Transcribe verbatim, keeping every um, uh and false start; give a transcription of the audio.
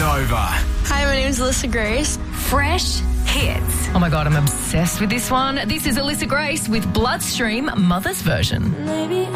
Nova. Hi, my name is Alyssa Grace. Fresh hits. Oh my God, I'm obsessed with this one. This is Alyssa Grace with Bloodstream Mother's version. Maybe